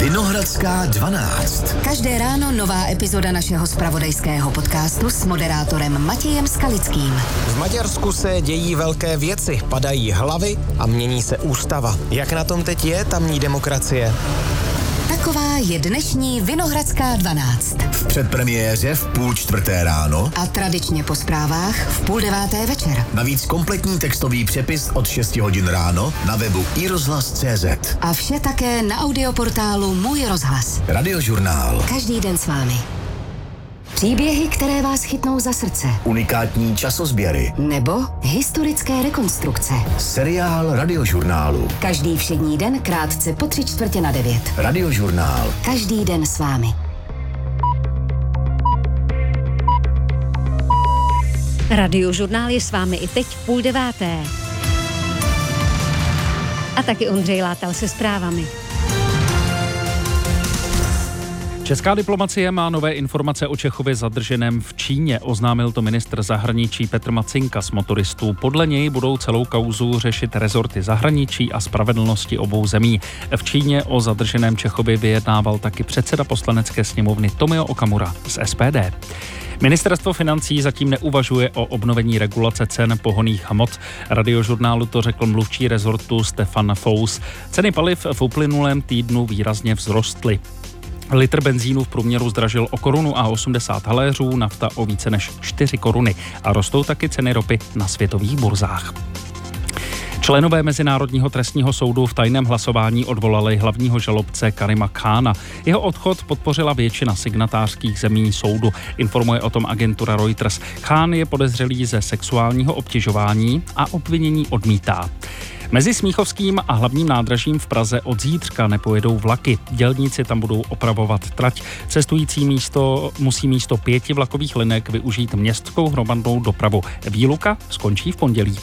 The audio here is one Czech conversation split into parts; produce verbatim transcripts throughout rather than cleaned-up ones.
Vinohradská dvanáct. Každé ráno nová epizoda našeho zpravodajského podcastu s moderátorem Matějem Skalickým. V Maďarsku se dějí velké věci, padají hlavy a mění se ústava. Jak na tom teď je tamní demokracie? Taková je dnešní Vinohradská dvanáct. V předpremiéře v půl čtvrté ráno a tradičně po zprávách v půl deváté večer. Navíc kompletní textový přepis od šesti hodin ráno na webu i rozhlas tečka cé zet. A vše také na audioportálu Můj rozhlas. Radiožurnál. Každý den s vámi. Příběhy, které vás chytnou za srdce. Unikátní časozběry. Nebo historické rekonstrukce. Seriál Radiožurnálu. Každý všední den krátce po tři čtvrtě na devět. Radiožurnál. Každý den s vámi. Radiožurnál je s vámi i teď v půl deváté. A taky Ondřej Látal se zprávami. Česká diplomacie má nové informace o Čechovi zadrženém v Číně. Oznámil to ministr zahraničí Petr Macinka z Motoristů. Podle něj budou celou kauzu řešit rezorty zahraničí a spravedlnosti obou zemí. V Číně o zadrženém Čechovi vyjednával taky předseda poslanecké sněmovny Tomio Okamura z es pé dé. Ministerstvo financí zatím neuvažuje o obnovení regulace cen pohonných hmot. Radiožurnálu to řekl mluvčí rezortu Stefan Fous. Ceny paliv v uplynulém týdnu výrazně vzrostly. Litr benzínu v průměru zdražil o korunu a osmdesát haléřů, nafta o více než čtyři koruny a rostou taky ceny ropy na světových burzách. Členové Mezinárodního trestního soudu v tajném hlasování odvolali hlavního žalobce Karima Khána. Jeho odchod podpořila většina signatářských zemí soudu, informuje o tom agentura Reuters. Khán je podezřelý ze sexuálního obtěžování a obvinění odmítá. Mezi Smíchovským a hlavním nádražím v Praze od zítřka nepojedou vlaky. Dělníci tam budou opravovat trať. Cestující místo musí místo pěti vlakových linek využít městskou hromadnou dopravu. Výluka skončí v pondělí.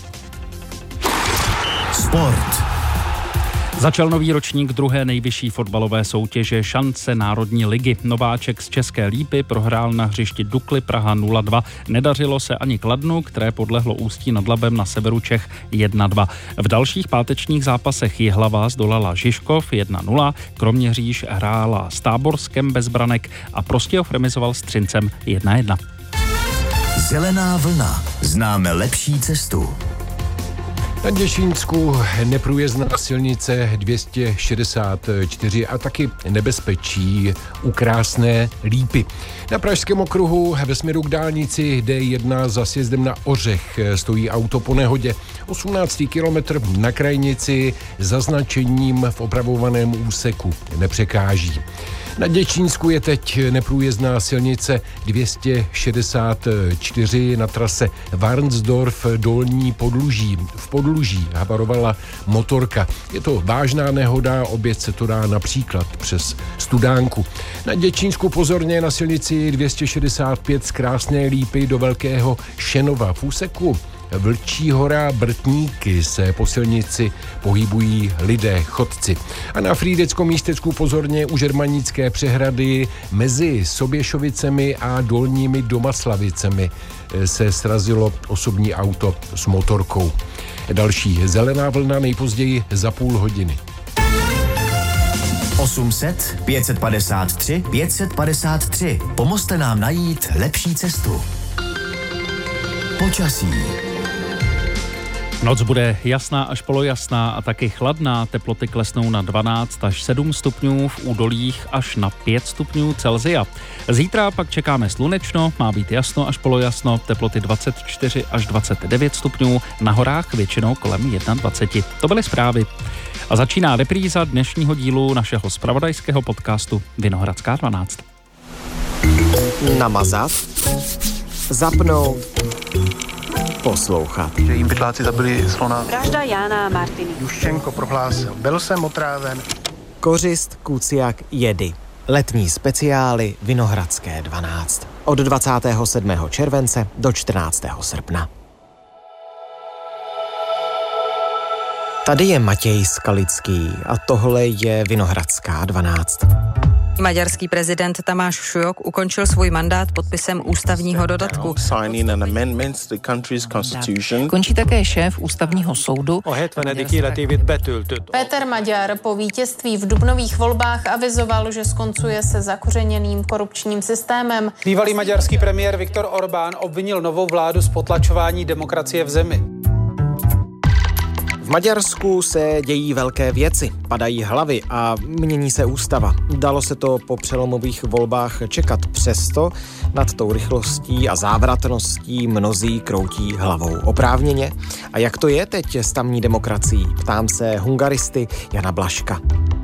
Sport. Začal nový ročník druhé nejvyšší fotbalové soutěže Šance Národní ligy. Nováček z České Lípy prohrál na hřišti Dukly Praha nula dva. Nedařilo se ani Kladnu, které podlehlo Ústí nad Labem na severu Čech jedna dva. V dalších pátečních zápasech Jihlava zdolala Žižkov jedna nula, Kroměříž hrála s Táborskem bez branek a Prostějov remizoval s Třincem jedna jedna. Zelená vlna. Známe lepší cestu. Na Děčínsku neprůjezdná silnice dvě stě šedesát čtyři a taky nebezpečí u Krásné Lípy. Na Pražském okruhu ve směru k dálnici dé jedna za sjezdem na Ořech stojí auto po nehodě. osmnáctý kilometr na krajnici zaznačením v opravovaném úseku nepřekáží. Na Děčínsku je teď neprůjezdná silnice dvě stě šedesát čtyři na trase Varnsdorf Dolní Podluží. V Podluží havarovala motorka. Je to vážná nehoda, oběť se to dá například přes Studánku. Na Děčínsku pozorně na silnici dvě stě šedesát pět z Krásné Lípy do Velkého Šenova. V úseku Vlčí hora Brtníky se po silnici pohybují lidé, chodci. A na Frýdeckom místecku pozorně u Žermanické přehrady mezi Soběšovicemi a Dolními Domaslavicemi se srazilo osobní auto s motorkou. Další zelená vlna nejpozději za půl hodiny. osm set pět set padesát tři pět set padesát tři. Pomozte nám najít lepší cestu. Počasí. Noc bude jasná až polojasná a taky chladná. Teploty klesnou na dvanáct až sedm stupňů, v údolích až na pět stupňů Celsia. Zítra pak čekáme slunečno, má být jasno až polojasno, teploty dvacet čtyři až dvacet devět stupňů, na horách většinou kolem dvacet jedna. To byly zprávy. A začíná repríza dnešního dílu našeho zpravodajského podcastu Vinohradská dvanáct. Namazat, zapnout, poslouchat. Že jim pytláci zabili slona. Vražda Jána a Martiny. Juščenko prohlásil, byl jsem otráven. Kořist, kuciak, jedy. Letní speciály Vinohradské dvanáct. Od dvacátého sedmého července do čtrnáctého srpna. Tady je Matěj Skalický a tohle je Vinohradská dvanáct. Maďarský prezident Tamáš Šujok ukončil svůj mandát podpisem ústavního dodatku. Končí také šéf ústavního soudu. Péter Maďar po vítězství v dubnových volbách avizoval, že skoncuje se zakořeněným korupčním systémem. Bývalý maďarský premiér Viktor Orbán obvinil novou vládu z potlačování demokracie v zemi. V Maďarsku se dějí velké věci, padají hlavy a mění se ústava. Dalo se to po přelomových volbách čekat, přesto nad tou rychlostí a závratností mnozí kroutí hlavou. Oprávněně? A jak to je teď s tamní demokracií? Ptám se hungaristy Jana Blažka.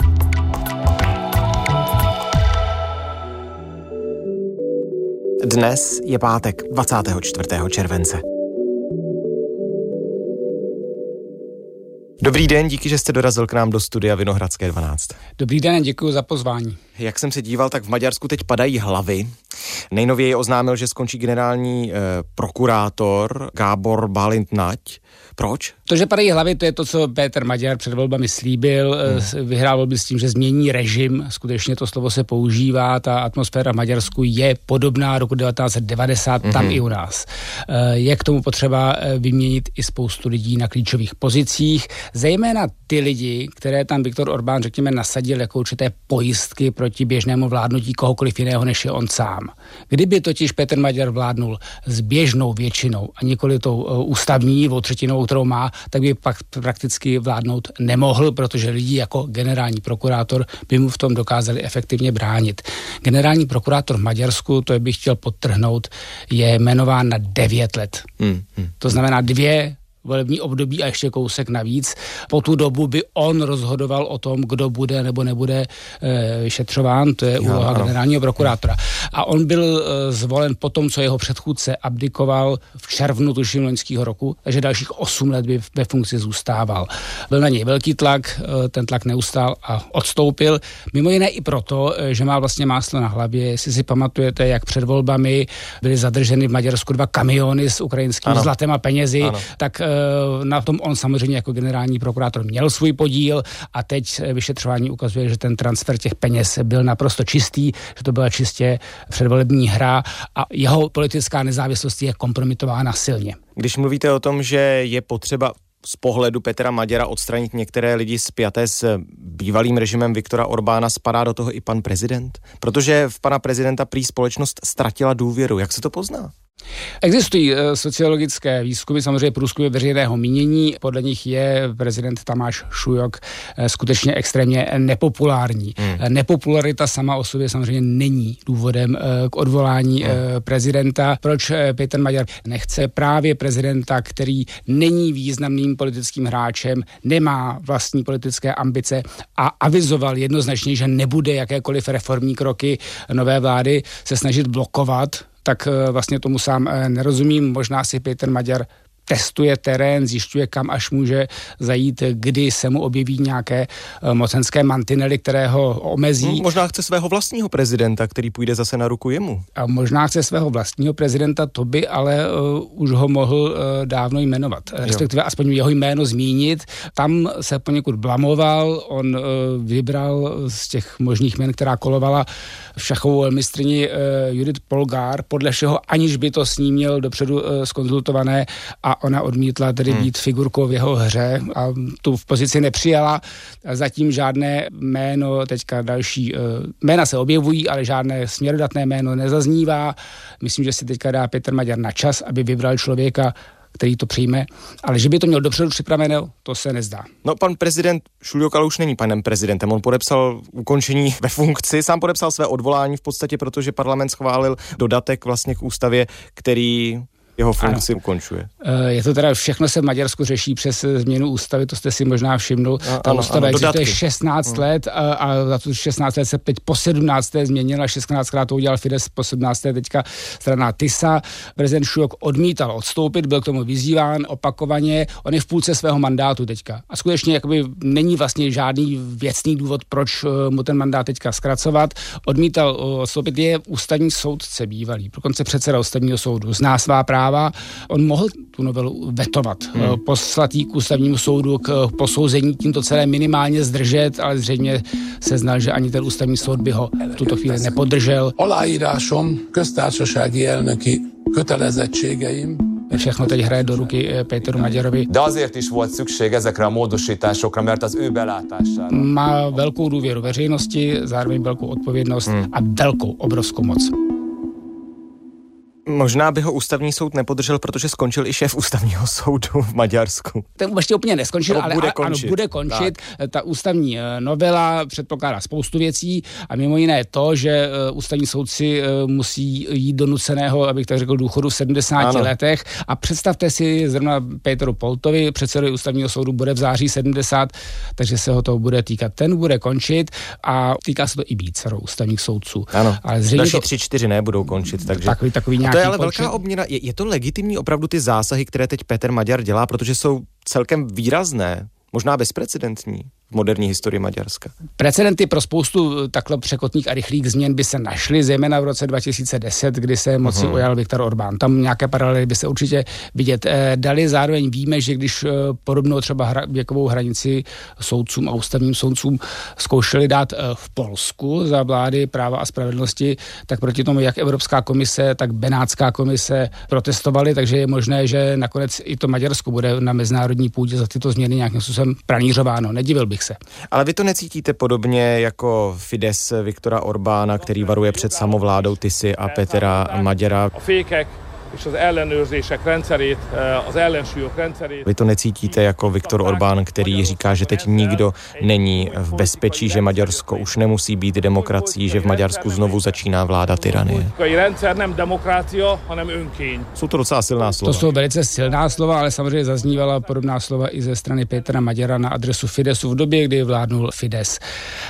Dnes je pátek, dvacátého čtvrtého července. Dobrý den, díky, že jste dorazil k nám do studia Vinohradské dvanáct. Dobrý den, děkuji za pozvání. Jak jsem se díval, tak v Maďarsku teď padají hlavy. Nejnověji oznámil, že skončí generální eh, prokurátor Gábor Bálint Nagy. Proč? To, že padají hlavy, to je to, co Péter Maďar před volbami slíbil. Hmm. Vyhrál volby s tím, že změní režim. Skutečně to slovo se používá. Ta atmosféra v Maďarsku je podobná roku devatenáct set devadesát, hmm. tam i u nás. Je k tomu potřeba vyměnit i spoustu lidí na klíčových pozicích. Zejména ty lidi, které tam Viktor Orbán, řekněme, nasadil jako určité pojistky proti běžnému vládnutí kohokoliv jiného, než je on sám. Kdyby totiž Péter Maďar vládnul s běžnou většinou a nikoli tou ústavní, třetinou, kterou má, tak by pak prakticky vládnout nemohl, protože lidi jako generální prokurátor by mu v tom dokázali efektivně bránit. Generální prokurátor v Maďarsku, to bych chtěl podtrhnout, je jmenován na devět let. Hmm, hmm. To znamená dvě volební období a ještě kousek navíc. Po tu dobu by on rozhodoval o tom, kdo bude nebo nebude e, vyšetřován, to je úloha ano. generálního prokurátora. A on byl e, zvolen po tom, co jeho předchůdce abdikoval v červnu tuším loňského roku, takže dalších osm let by ve funkci zůstával. Byl na něj velký tlak, e, ten tlak neustál a odstoupil. Mimo jiné i proto, e, že má vlastně máslo na hlavě. Jestli si pamatujete, jak před volbami byly zadrženy v Maďarsku dva kamiony s ukrajinským ano. zlatem a penězi, ano. tak e, na tom on samozřejmě jako generální prokurátor měl svůj podíl a teď vyšetřování ukazuje, že ten transfer těch peněz byl naprosto čistý, že to byla čistě předvolební hra a jeho politická nezávislost je kompromitována silně. Když mluvíte o tom, že je potřeba z pohledu Petra Maďara odstranit některé lidi spjaté s bývalým režimem Viktora Orbána, spadá do toho i pan prezident? Protože v pana prezidenta prý společnost ztratila důvěru. Jak se to pozná? Existují sociologické výzkumy, samozřejmě průzkumy veřejného mínění. Podle nich je prezident Tamáš Šujok skutečně extrémně nepopulární. Hmm. Nepopularita sama o sobě samozřejmě není důvodem k odvolání hmm. prezidenta. Proč Péter Maďar nechce právě prezidenta, který není významným politickým hráčem, nemá vlastní politické ambice a avizoval jednoznačně, že nebude jakékoliv reformní kroky nové vlády se snažit blokovat, tak vlastně tomu sám nerozumím. Možná si Péter Maďar testuje terén, zjišťuje, kam až může zajít, kdy se mu objeví nějaké mocenské mantinely, které ho omezí. Možná chce svého vlastního prezidenta, který půjde zase na ruku jemu. A možná chce svého vlastního prezidenta, to by ale uh, už ho mohl uh, dávno jmenovat. Respektive jo. aspoň jeho jméno zmínit. Tam se poněkud blamoval, on uh, vybral z těch možných jmen, která kolovala šachovou mistryni uh, Judith Polgár, podle všeho, aniž by to s ním měl dopředu uh, zkonzultované a ona odmítla tedy hmm. být figurkou v jeho hře a tu v pozici nepřijala. Zatím žádné jméno, teďka další uh, jména se objevují, ale žádné směrodatné jméno nezaznívá. Myslím, že si teďka dá Péter Maďar na čas, aby vybral člověka, který to přijme, ale že by to měl dopředu připraveno, to se nezdá. No, pan prezident Šujok ale už není panem prezidentem. On podepsal ukončení ve funkci, sám podepsal své odvolání v podstatě, protože parlament schválil dodatek vlastně k ústavě, který jeho funkci ano. ukončuje. Je to teda, všechno se v Maďarsku řeší přes změnu ústavy, to jste si možná všimnul. A, Ta ano, ústava existuje šestnáct ano. let a, a za tu šestnáct let se teď po sedmnácté změnila, šestnáctkrát to udělal Fidesz, po sedmnácté teďka strana TISA. Prezident Šujok odmítal odstoupit, byl k tomu vyzýván opakovaně, on je v půlce svého mandátu teďka. A skutečně jakoby není vlastně žádný věcný důvod, proč mu ten mandát teďka zkracovat. Odmítal odstoupit, je ústavní soudce bývalý, dokonce předseda ústavního soudu, zná svá práva. On mohl tu novelu vetovat, hmm. poslat jí k ústavnímu soudu k posouzení, tímto celé minimálně zdržet, ale zřejmě seznal, že ani ten ústavní soud by ho v tuto chvíli nepodržel. Aláírásom köztársasági elnöki kötelezettségeim. Všechno teď hraje do ruky Péteru Magyarovi. De azért is volt szükség ezekre a módosításokra, mert az ő belátására. Má velkou důvěru veřejnosti, zároveň velkou odpovědnost hmm. a velkou, obrovskou moc. Možná by ho ústavní soud nepodržel, protože skončil i šéf ústavního soudu v Maďarsku. Ten ještě úplně neskončil, no, ale bude ano, končit. bude končit. Tak. Ta ústavní novela předpokládá spoustu věcí a mimo jiné to, že ústavní soudci musí jít do nuceného, abych tak řekl, důchodu v sedmdesáti ano. letech. A představte si, zrovna Péteru Poltovi, předsedovi ústavního soudu, bude v září sedmdesát, takže se ho to bude týkat. Ten bude končit a týká se to i vícero ústavních soudců. Ano, ale další to... tři, čtyři nebudou končit. Takže... Takový, takový nějaký to je ale počet. velká obměna. Je, je to legitimní opravdu ty zásahy, které teď Péter Maďar dělá, protože jsou celkem výrazné, možná bezprecedentní v moderní historii Maďarska? Precedenty pro spoustu takhle překotných a rychlých změn by se našly, zejména v roce dva tisíce deset, kdy se moci uh-huh. ujal Viktor Orbán. Tam nějaké paralely by se určitě vidět e, dali. Zároveň víme, že když e, podobnou třeba hra, věkovou hranici soudcům a ústavním soudcům zkoušeli dát e, v Polsku za vlády Práva a spravedlnosti, tak proti tomu jak Evropská komise, tak Benátská komise protestovali, takže je možné, že nakonec i to Maďarsko bude na mezinárodní půdě za tyto změny nějakým způsobem pranířováno. Nedivil bych se. Ale vy to necítíte podobně jako Fidesz Viktora Orbána, který varuje před samovládou Tisy a Pétera Maďara? Vy to necítíte jako Viktor Orbán, který říká, že teď nikdo není v bezpečí, že Maďarsko už nemusí být demokracií, že v Maďarsku znovu začíná vláda tyranie? Jsou to docela silná slova. To jsou velice silná slova, ale samozřejmě zaznívala podobná slova i ze strany Pétera Maďara na adresu Fidesu v době, kdy vládnul Fides.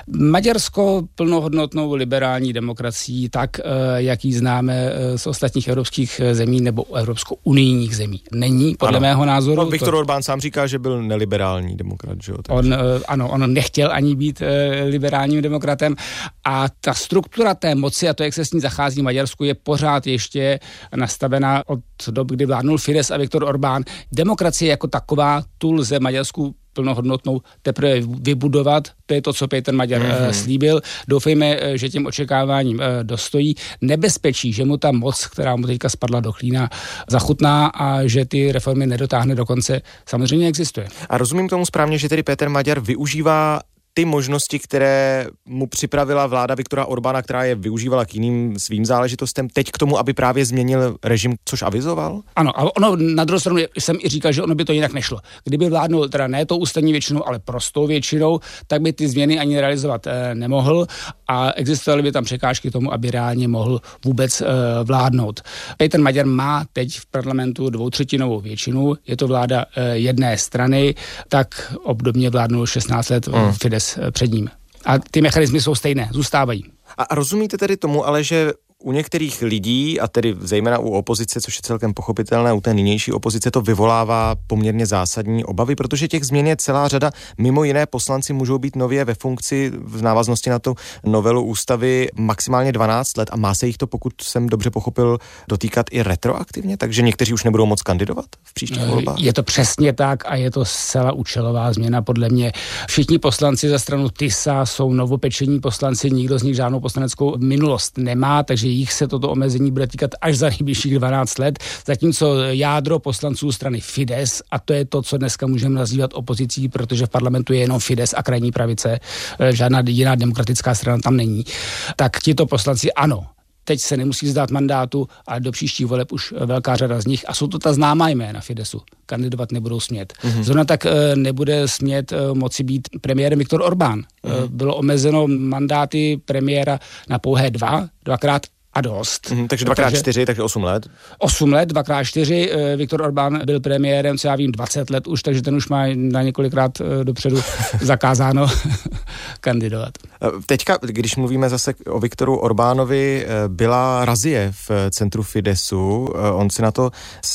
Maďarsko plnohodnotnou liberální demokracií, tak jak ji známe z ostatních evropských zemí nebo evropsko-unijních zemí. Není, podle ano. mého názoru. No, Viktor to... Orbán sám říká, že byl neliberální demokrat, že jo? On, ano, on nechtěl ani být e, liberálním demokratem a ta struktura té moci a to, jak se s ní zachází v Maďarsku, je pořád ještě nastavená od dob, kdy vládnul Fides a Viktor Orbán. Demokracie jako taková, tu lze Maďarsku plnohodnotnou teprve vybudovat. To je to, co Péter Maďar mm-hmm. slíbil. Doufejme, že těm očekáváním dostojí. Nebezpečí, že mu ta moc, která mu teďka spadla do klína, zachutná a že ty reformy nedotáhne do konce, samozřejmě existuje. A rozumím tomu správně, že tedy Péter Maďar využívá ty možnosti, které mu připravila vláda Viktora Orbána, která je využívala k jiným svým záležitostem, teď k tomu, aby právě změnil režim, což avizoval? Ano, a ono na druhou stranu jsem i říkal, že ono by to jinak nešlo. Kdyby vládnul teda ne tou ústavní většinou, ale prostou většinou, tak by ty změny ani realizovat eh, nemohl a existovaly by tam překážky tomu, aby reálně mohl vůbec eh, vládnout. Péter Maďar má teď v parlamentu dvoutřetinovou většinu, je to vláda eh, jedné strany, tak obdobně vládnul šestnáct let hmm. Fides před ním. A ty mechanismy jsou stejné, zůstávají. A rozumíte tedy tomu, ale že u některých lidí, a tedy zejména u opozice, což je celkem pochopitelné, u té nynější opozice to vyvolává poměrně zásadní obavy, protože těch změn je celá řada. Mimo jiné poslanci můžou být nově ve funkci v návaznosti na tu novelu ústavy maximálně dvanáct let a má se jich to, pokud jsem dobře pochopil, dotýkat i retroaktivně, takže někteří už nebudou moc kandidovat v příštích volbách. Je to přesně tak a je to zcela účelová změna podle mě. Všichni poslanci za stranu Tisa jsou novopečení poslanci, nikdo z nich žádnou poslaneckou minulost nemá, takže jich se toto omezení bude týkat až za nejbližších dvanáct let, zatímco jádro poslanců strany Fides, a to je to, co dneska můžeme nazývat opozicí, protože v parlamentu je jenom Fides a krajní pravice, žádná jiná demokratická strana tam není, tak tito poslanci ano, teď se nemusí zdát mandátu, ale do příštích voleb už velká řada z nich, a jsou to ta známá jména Fidesu, kandidovat nebudou smět. Mm-hmm. Zrovna tak e, nebude smět e, moci být premiérem Viktor Orbán. Mm-hmm. E, bylo omezeno mandáty premiéra na pouhé dva, dvakrát a dost. Mm, takže dvakrát čtyři, takže osm let. Osm let, dvakrát čtyři. Viktor Orbán byl premiérem, co já vím, dvacet let už, takže ten už má na několikrát dopředu zakázáno kandidovat. Teďka, když mluvíme zase o Viktoru Orbánovi, byla razie v centru Fidesu, on si na to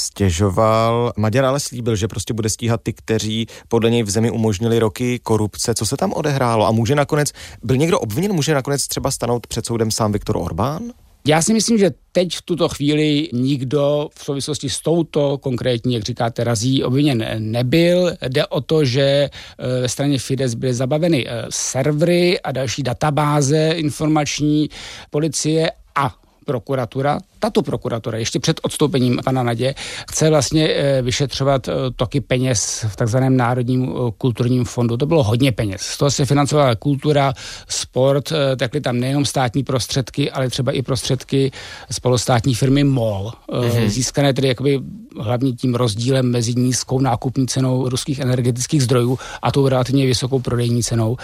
stěžoval. Maďar ale slíbil, že prostě bude stíhat ty, kteří podle něj v zemi umožnili roky korupce. Co se tam odehrálo? A může nakonec, byl někdo obviněn, může nakonec třeba stanout před soudem sám Viktor Orbán? Já si myslím, že teď v tuto chvíli nikdo v souvislosti s touto konkrétní, jak říkáte, razí obviněn nebyl. Jde o to, že ve straně Fidesz byly zabaveny servery a další databáze informační policie a prokuratura, tato prokuratura ještě před odstoupením pana Nadě chce vlastně vyšetřovat toky peněz v takzvaném Národním kulturním fondu. To bylo hodně peněz. Z toho se financovala kultura, sport, tekly tam nejenom státní prostředky, ale třeba i prostředky z polostátní firmy MOL, mm-hmm. získané tedy jakoby hlavně tím rozdílem mezi nízkou nákupní cenou ruských energetických zdrojů a tou relativně vysokou prodejní cenou.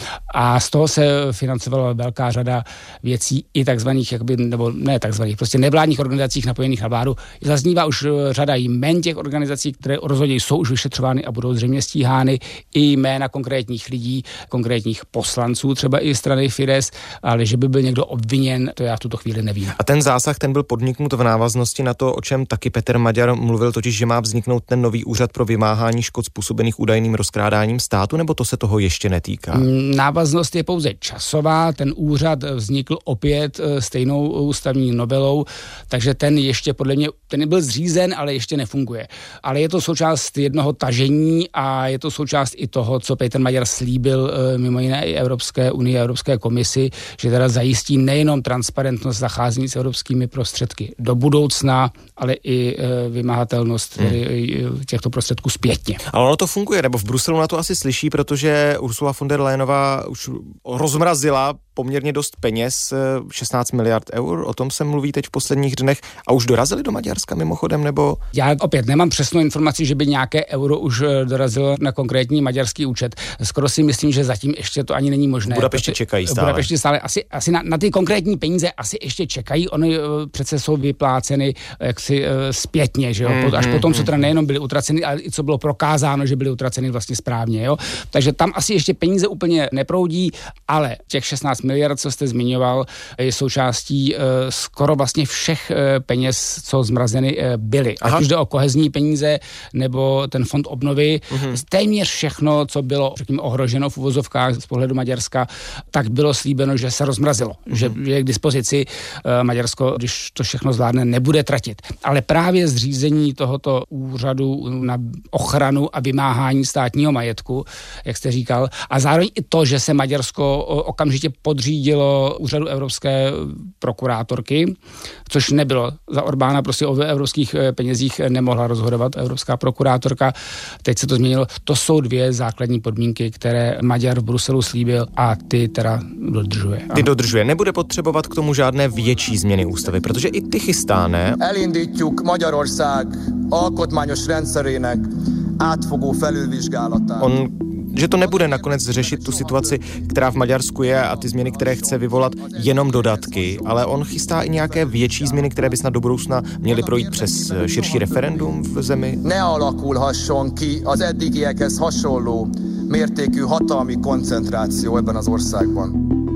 A z toho se financovala velká řada věcí i takzvaných, jakoby, nebo ne takzvaných, prostě nevládních organizacích napojených na vládu. Zaznívá už řada jmen těch organizací, které rozhodně jsou už vyšetřovány a budou zřejmě stíhány, i jména konkrétních lidí, konkrétních poslanců, třeba i strany Fidesz, ale že by byl někdo obviněn, to já v tuto chvíli nevím. A ten zásah, ten byl podniknut v návaznosti na to, o čem taky Petr Maďar mluvil, totiž, že má vzniknout ten nový úřad pro vymáhání škod způsobených údajným rozkrádáním státu, nebo to se toho ještě netýká? Návaznost je pouze časová, ten úřad vznikl opět stejnou ústavní novelou, takže ten ještě podle mě, ten byl zřízen, ale ještě nefunguje. Ale je to součást jednoho tažení a je to součást i toho, co Petr Maďar slíbil mimo jiné i Evropské unii a Evropské komisi, že teda zajistí nejenom transparentnost zacházení s evropskými prostředky do budoucna, ale i vymahatelnost hmm. těchto prostředků zpětně. Ale ono to funguje, nebo v Bruselu na to asi slyší, protože Ursula von der Leyenová už rozmrazila poměrně dost peněz, šestnáct miliard eur, o tom se mluví teď v posledních dnech a už dorazili do Maďarska mimochodem, nebo? Já opět nemám přesnou informaci, že by nějaké euro už dorazilo na konkrétní maďarský účet. Skoro si myslím, že zatím ještě to ani není možné. V Budapešti čekají stále. V Budapešti stále asi, asi na, na ty konkrétní peníze asi ještě čekají, oni přece jsou vypláceny jaksi zpětně, že jo, mm, až mm, potom, co teda nejenom byly utraceny, ale i co bylo prokázáno, že byly utraceny vlastně správně, jo. Takže tam asi ještě peníze úplně neproudí, ale těch šestnáct miliard, co jste zmiňoval, je součástí uh, skoro vlastně všech uh, peněz, co zmrazeny uh, byly. Ať už jde o kohezní peníze, nebo ten fond obnovy. Mm-hmm. Téměř všechno, co bylo, řekněme, ohroženo v uvozovkách z pohledu Maďarska, tak bylo slíbeno, že se rozmrazilo. Mm-hmm. Že je k dispozici uh, Maďarsko, když to všechno zvládne, nebude tratit. Ale právě zřízení tohoto úřadu na ochranu a vymáhání státního majetku, jak jste říkal, a zároveň i to, že se Maďarsko okamžitě podřídilo úřadu evropské prokurátorky, což nebylo za Orbána, prostě o evropských penězích nemohla rozhodovat evropská prokurátorka. Teď se to změnilo. To jsou dvě základní podmínky, které Maďar v Bruselu slíbil a ty teda dodržuje. Ty dodržuje. Nebude potřebovat k tomu žádné větší změny ústavy, protože i ty chystá, ne? Elindítjuk Magyarország alkotmányos rendszerének átfogó felülvizsgálatát. On že to nebude nakonec řešit tu situaci, která v Maďarsku je a ty změny, které chce vyvolat, jenom dodatky, ale on chystá i nějaké větší změny, které by snad do budoucna měly projít přes širší referendum v zemi. Nealakulhasson ki az eddigiekhez hasonló mértékű hatalmi koncentráció ebben az országban.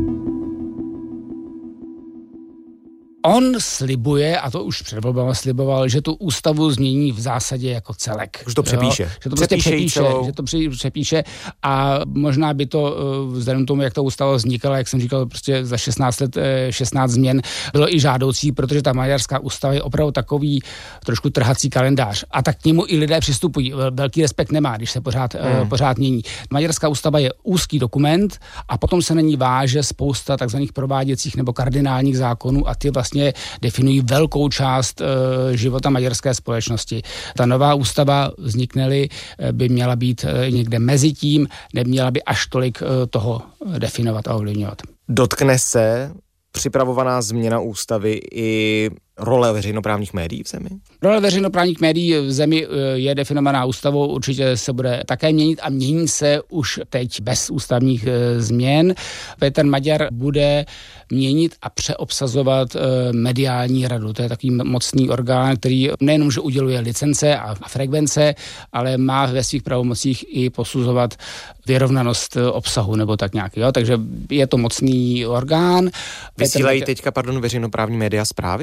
On slibuje, a to už před volbama sliboval, že tu ústavu změní v zásadě jako celek. Už to přepíše. Jo? Že to prostě přepíše, celou... že to přepíše a možná by to, vzhledem tomu, jak ta ústava vznikala, jak jsem říkal, prostě za šestnáct let, šestnáct změn, bylo i žádoucí, protože ta maďarská ústava je opravdu takový trošku trhací kalendář. A tak k němu i lidé přistupují. Velký respekt nemá, když se pořád, hmm. pořád mění. Maďarská ústava je úzký dokument a potom se na ní váže spousta takzvaných prováděcích nebo kardinálních zákonů a ty vlastně vlastně definují velkou část uh, života maďarské společnosti. Ta nová ústava, vznikne-li, by měla být uh, někde mezi tím, neměla by až tolik uh, toho definovat a ovlivňovat. Dotkne se připravovaná změna ústavy i role veřejnoprávních médií v zemi? Role veřejnoprávních médií v zemi je definovaná ústavou, určitě se bude také měnit a mění se už teď bez ústavních e, změn. Petr Maďar bude měnit a přeobsazovat e, mediální radu. To je takový mocný orgán, který nejenom, že uděluje licence a, a frekvence, ale má ve svých pravomocích i posuzovat vyrovnanost obsahu nebo tak nějak. Jo? Takže je to mocný orgán. Vysílají Maďar... teďka, pardon, veřejnoprávní média zprávy vůbec?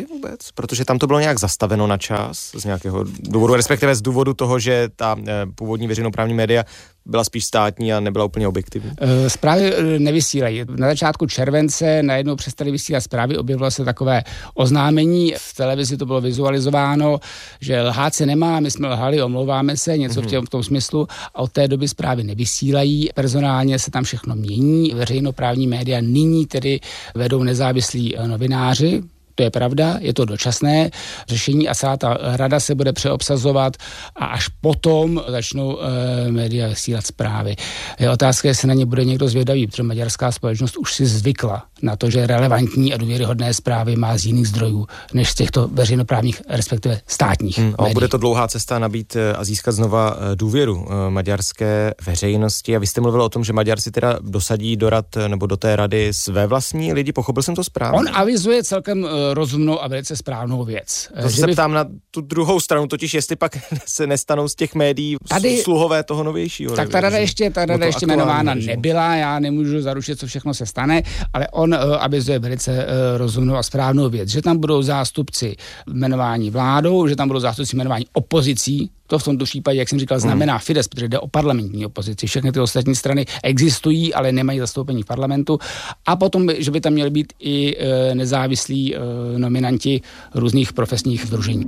moc? Protože tam to bylo nějak zastaveno na čas z nějakého důvodu, respektive z důvodu toho, že ta původní veřejnoprávní média byla spíš státní a nebyla úplně objektivní? Zprávy nevysílají. Na začátku července najednou přestali vysílat zprávy, objevilo se takové oznámení, v televizi to bylo vizualizováno, že lhát se nemá, my jsme lhali, omlouváme se, něco mm-hmm. v, těm, v tom smyslu, a od té doby zprávy nevysílají, personálně se tam všechno mění, veřejnoprávní média nyní tedy vedou nezávislí novináři. To je pravda, je to dočasné řešení a celá ta rada se bude přeobsazovat a až potom začnou e, média vysílat zprávy. Je otázka, jestli na ně bude někdo zvědavý, protože maďarská společnost už si zvykla na to, že relevantní a důvěryhodné zprávy má z jiných zdrojů, než z těchto veřejnoprávních, respektive státních hmm, médií. Bude to dlouhá cesta nabít a získat znova důvěru maďarské veřejnosti. A vy jste mluvil o tom, že Maďar si teda dosadí do rad nebo do té rady své vlastní lidi. Pochopil jsem to správně? On avizuje celkem rozumnou a velice správnou věc. To se ptám na tu druhou stranu, totiž jestli pak se nestanou z těch médií tady, sluhové toho novějšího. Tak ta rada ještě, ta rada ještě jmenována nebyla, já nemůžu zaručit, co všechno se stane, ale on uh, avizuje velice uh, rozumnou a správnou věc, že tam budou zástupci jmenování vládou, že tam budou zástupci jmenování opozicí. To v tomto případě, jak jsem říkal, znamená hmm. Fides, protože jde o parlamentní opozici. Všechny ty ostatní strany existují, ale nemají zastoupení v parlamentu. A potom, že by tam měli být i e, nezávislí e, nominanti různých profesních sdružení.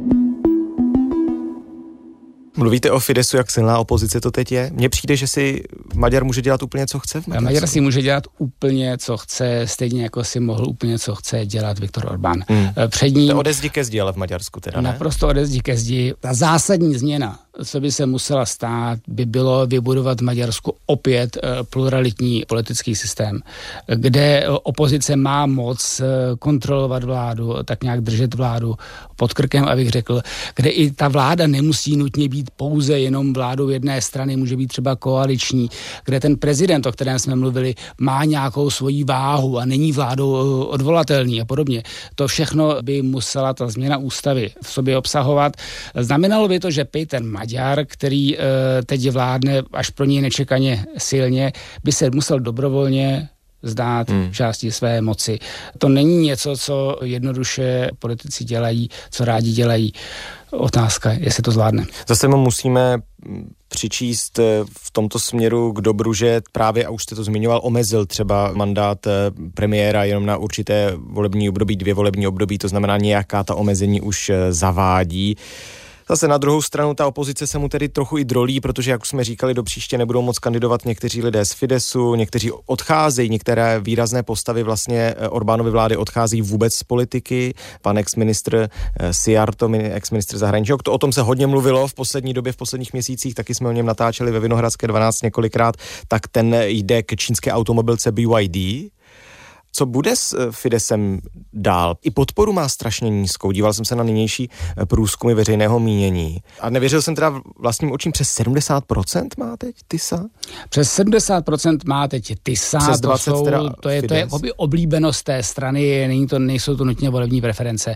Mluvíte o Fidesu, jak silná opozice to teď je? Mně přijde, že si Maďar může dělat úplně, co chce v Maďarsku. Maďar si může dělat úplně, co chce, stejně jako si mohl úplně, co chce dělat Viktor Orbán. Hmm. Před ním... To ode zdi ke zdi, ale v Maďarsku teda, ne? Naprosto ode zdi ke zdi. Ta zásadní změna, co by se musela stát, by bylo vybudovat v Maďarsku opět pluralitní politický systém, kde opozice má moc kontrolovat vládu, tak nějak držet vládu pod krkem, abych řekl, kde i ta vláda nemusí nutně být pouze jenom vládou jedné strany, může být třeba koaliční, kde ten prezident, o kterém jsme mluvili, má nějakou svoji váhu a není vládou odvolatelný a podobně. To všechno by musela ta změna ústavy v sobě obsahovat. Znamenalo by to, že Péter Maďar, který e, teď vládne až pro něj nečekaně silně, by se musel dobrovolně zdát hmm. části své moci. To není něco, co jednoduše politici dělají, co rádi dělají. Otázka, jestli to zvládne. Zase mu musíme přičíst v tomto směru k dobru, že právě, a už jste to zmiňoval, omezil třeba mandát premiéra jenom na určité volební období, dvě volební období, to znamená nějaká ta omezení už zavádí. Zase na druhou stranu ta opozice se mu tedy trochu i drolí, protože, jak už jsme říkali, do příště nebudou moc kandidovat někteří lidé z Fidesu, někteří odcházejí, některé výrazné postavy vlastně Orbánovy vlády odchází vůbec z politiky. Pan ex-ministr Szijjártó, ex-ministr zahraničí, o tom se hodně mluvilo v poslední době, v posledních měsících, taky jsme o něm natáčeli ve Vinohradské dvanáct několikrát, tak ten jde k čínské automobilce B Y D. Co bude s Fidesem dál? I podporu má strašně nízkou. Díval jsem se na nynější průzkumy veřejného mínění. A nevěřil jsem teda vlastním očím, přes sedmdesát procent má teď Tisa? Přes sedmdesát procent má teď Tisa. Přes dvacet to, teda jsou, to je, to je oblíbenost té strany, není to, nejsou to nutně volební preference.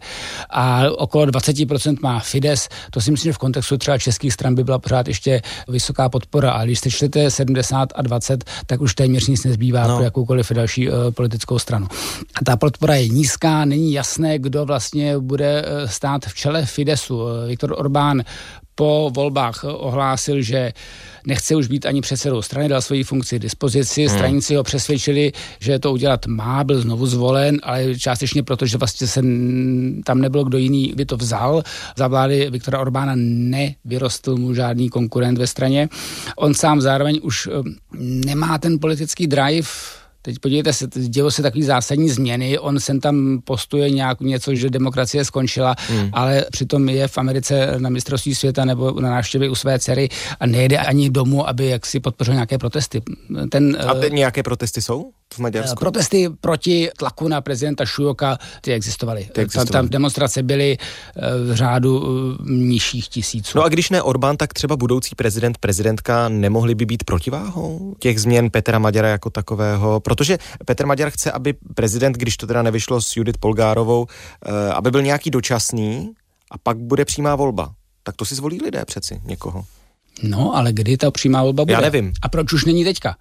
A okolo dvacet procent má Fides. To si myslím, že v kontextu třeba českých stran by byla pořád ještě vysoká podpora. A když sečtete sedmdesát a dvacet, tak už téměř nic nezbývá no. pro jakoukoliv další uh, politickou stranu. A ta podpora je nízká, není jasné, kdo vlastně bude stát v čele Fidesu. Viktor Orbán po volbách ohlásil, že nechce už být ani předsedou strany, dal svoji funkci dispozici, hmm. straníci ho přesvědčili, že to udělat má, byl znovu zvolen, ale částečně proto, že vlastně se tam nebylo kdo jiný, by to vzal. Za vlády Viktora Orbána nevyrostl mu žádný konkurent ve straně. On sám zároveň už nemá ten politický drive. Teď podívejte se, dělo se takový zásadní změny, on sem tam postuje nějak něco, že demokracie skončila, hmm. ale přitom je v Americe na mistrovství světa nebo na návštěvě u své dcery a nejde ani domů, aby jaksi podpořil nějaké protesty. Ten, a teď nějaké protesty jsou v Maďarsku? Protesty proti tlaku na prezidenta Šujoka, ty existovaly. Ty existovaly. Tam, tam demonstrace byly v řádu nižších tisíců. No a když ne Orbán, tak třeba budoucí prezident, prezidentka nemohli by být protiváhou těch změn Petra Maďara jako takového? Protože Petr Maďar chce, aby prezident, když to teda nevyšlo s Judith Polgárovou, aby byl nějaký dočasný a pak bude přímá volba. Tak to si zvolí lidé přeci někoho. No, ale kdy ta přímá volba bude? Já nevím. A proč už není teďka?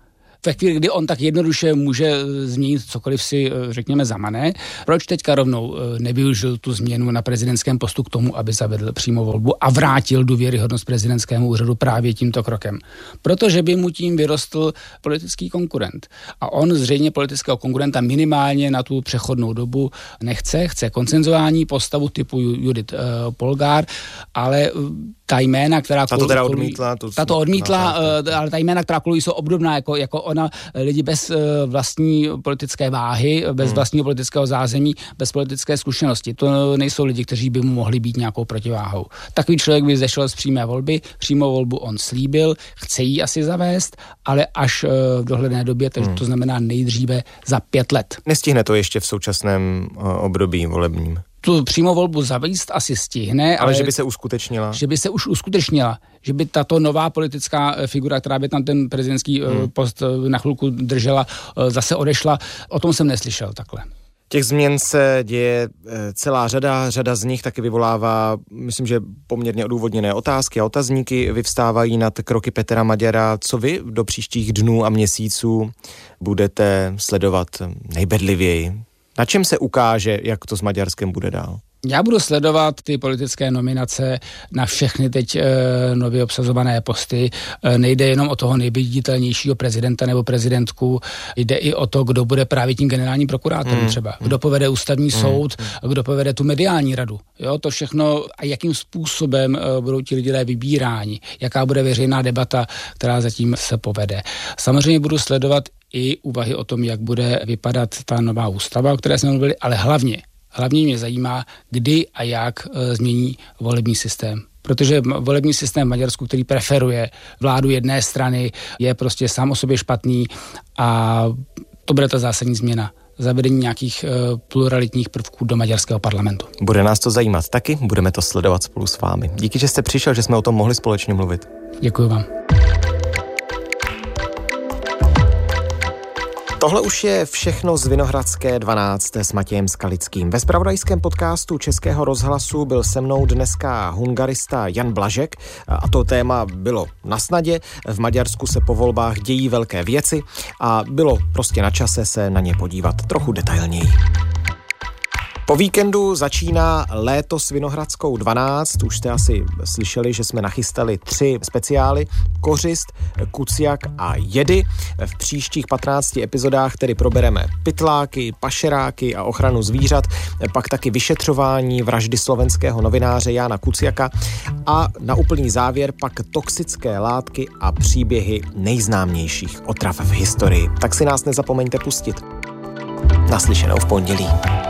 ve chvíli, kdy on tak jednoduše může změnit cokoliv si, řekněme, zamane, proč teďka rovnou nevyužil tu změnu na prezidentském postu k tomu, aby zavedl přímou volbu a vrátil důvěryhodnost prezidentskému úřadu právě tímto krokem? Protože by mu tím vyrostl politický konkurent. A on zřejmě politického konkurenta minimálně na tu přechodnou dobu nechce, chce konsenzuální postavu typu Judith uh, Polgár, ale ta jména, která tato teda odmítla, to tato odmítla, uh, ale ta jména, která kolují, jsou obdobná jako, jako ona, lidi bez uh, vlastní politické váhy, bez hmm. vlastního politického zázemí, bez politické zkušenosti. To nejsou lidi, kteří by mu mohli být nějakou protiváhou. Takový člověk by zešel z přímé volby, přímou volbu on slíbil, chce ji asi zavést, ale až uh, v dohledné době, takže hmm. to znamená nejdříve za pět let. Nestihne to ještě v současném uh, období volebním? Tu přímou volbu zavést asi stihne. Ale, ale že by se uskutečnila? Že by se už uskutečnila. Že by tato nová politická figura, která by tam ten prezidentský hmm. post na chvilku držela, zase odešla. O tom jsem neslyšel takhle. Těch změn se děje celá řada, řada z nich taky vyvolává, myslím, že poměrně odůvodněné otázky a otazníky vyvstávají nad kroky Petra Maďara. Co vy do příštích dnů a měsíců budete sledovat nejbedlivěji? Na čem se ukáže, jak to s Maďarskem bude dál? Já budu sledovat ty politické nominace na všechny teď e, nově obsazované posty. E, nejde jenom o toho nejviditelnějšího prezidenta nebo prezidentku, jde i o to, kdo bude právě tím generálním prokurátorem hmm. třeba. Kdo povede ústavní hmm. soud, kdo povede tu mediální radu. Jo, to všechno a jakým způsobem e, budou ti lidé vybíráni. Jaká bude veřejná debata, která zatím se povede. Samozřejmě budu sledovat i úvahy o tom, jak bude vypadat ta nová ústava, o které jsme mluvili, ale hlavně Hlavně mě zajímá, kdy a jak e, změní volební systém. Protože volební systém v Maďarsku, který preferuje vládu jedné strany, je prostě sám o sobě špatný a to bude ta zásadní změna. Zavedení nějakých e, pluralitních prvků do maďarského parlamentu. Bude nás to zajímat taky, budeme to sledovat spolu s vámi. Díky, že jste přišel, že jsme o tom mohli společně mluvit. Děkuji vám. Tohle už je všechno z Vinohradské dvanáct s Matějem Skalickým. Ve zpravodajském podcastu Českého rozhlasu byl se mnou dneska hungarista Jan Blažek a to téma bylo na snadě. V Maďarsku se po volbách dějí velké věci a bylo prostě na čase se na ně podívat trochu detailněji. Po víkendu začíná léto s Vinohradskou dvanáct. Už jste asi slyšeli, že jsme nachystali tři speciály. Kořist, Kuciak a jedy. V příštích patnácti epizodách tedy probereme pytláky, pašeráky a ochranu zvířat, pak taky vyšetřování vraždy slovenského novináře Jána Kuciaka a na úplný závěr pak toxické látky a příběhy nejznámějších otrav v historii. Tak si nás nezapomeňte pustit. Naslyšenou v pondělí.